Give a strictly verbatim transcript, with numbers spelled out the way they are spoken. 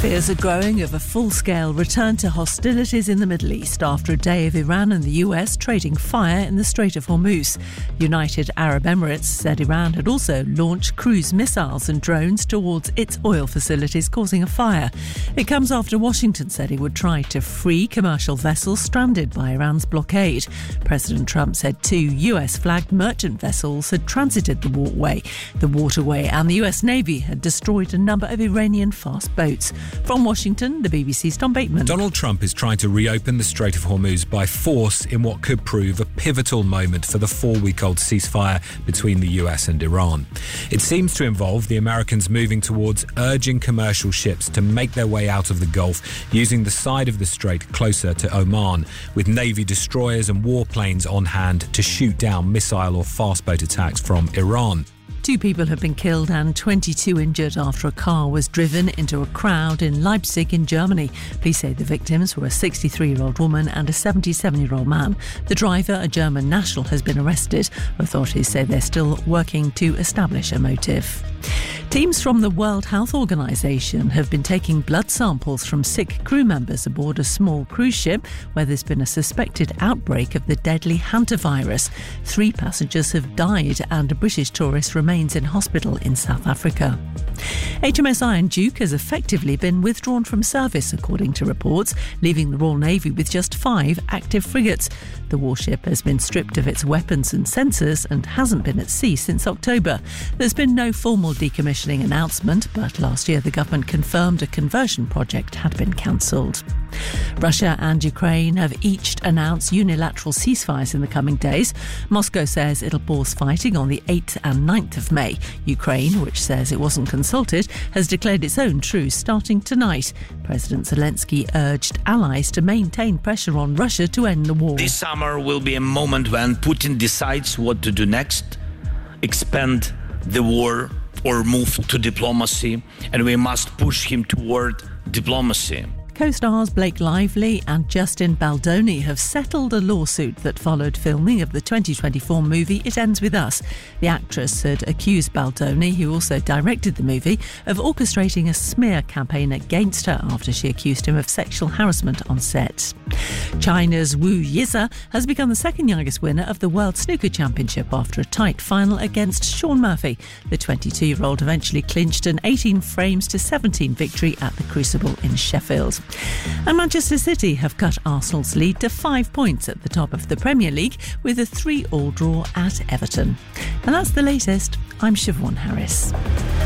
Fears are growing of a full-scale return to hostilities in the Middle East after a day of Iran and the U S trading fire in the Strait of Hormuz. United Arab Emirates said Iran had also launched cruise missiles and drones towards its oil facilities, causing a fire. It comes after Washington said it would try to free commercial vessels stranded by Iran's blockade. President Trump said two U S-flagged merchant vessels had transited the waterway. The waterway and the U S Navy had destroyed a number of Iranian fast boats. From Washington, the B B C's Tom Bateman. Donald Trump is trying to reopen the Strait of Hormuz by force in what could prove a pivotal moment for the four-week-old ceasefire between the U S and Iran. It seems to involve the Americans moving towards urging commercial ships to make their way out of the Gulf using the side of the strait closer to Oman, with Navy destroyers and warplanes on hand to shoot down missile or fast boat attacks from Iran. Two people have been killed and twenty-two injured after a car was driven into a crowd in Leipzig in Germany. Police say the victims were a sixty-three-year-old woman and a seventy-seven-year-old man. The driver, a German national, has been arrested. Authorities say they're still working to establish a motive. Teams from the World Health Organization have been taking blood samples from sick crew members aboard a small cruise ship where there's been a suspected outbreak of the deadly hantavirus. Three passengers have died and a British tourist remains in hospital in South Africa. H M S Iron Duke has effectively been withdrawn from service, according to reports, leaving the Royal Navy with just five active frigates. The warship has been stripped of its weapons and sensors and hasn't been at sea since October. There's been no formal decommissioning announcement, but last year the government confirmed a conversion project had been cancelled. Russia and Ukraine have each announced unilateral ceasefires in the coming days. Moscow says it'll pause fighting on the eighth and ninth of May. Ukraine, which says it wasn't consulted, has declared its own truce starting tonight. President Zelensky urged allies to maintain pressure on Russia to end the war. This summer will be a moment when Putin decides what to do next, expand the war or move to diplomacy, and we must push him toward diplomacy. Co-stars Blake Lively and Justin Baldoni have settled a lawsuit that followed filming of the twenty twenty-four movie It Ends With Us. The actress had accused Baldoni, who also directed the movie, of orchestrating a smear campaign against her after she accused him of sexual harassment on set. China's Wu Yize has become the second youngest winner of the World Snooker Championship after a tight final against Shaun Murphy. The twenty-two-year-old eventually clinched an eighteen frames to seventeen victory at the Crucible in Sheffield. And Manchester City have cut Arsenal's lead to five points at the top of the Premier League with a three-all draw at Everton. And that's the latest. I'm Siobhan Harris.